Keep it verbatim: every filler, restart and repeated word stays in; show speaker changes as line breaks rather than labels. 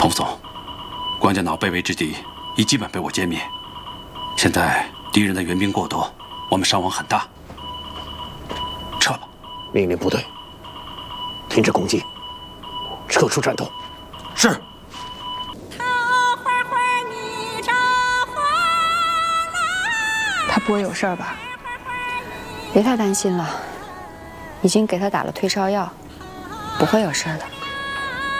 唐副总，关家脑被围之敌已基本被我歼灭，现在敌人的援兵过多，我们伤亡很大。撤吧！
命令部队停止攻击，撤出战斗。
是。
他不会有事儿吧？别太担心了，已经给他打了退烧药，不会有事儿的。